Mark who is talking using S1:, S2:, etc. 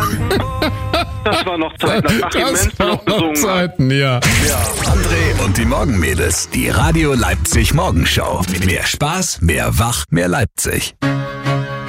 S1: Das war noch Zeit, nach Achim Menzel noch besungen hat.
S2: Zeiten, ja.
S3: André und die Morgenmädels, die Radio Leipzig Morgenshow. Mehr Spaß, mehr Wach, mehr Leipzig.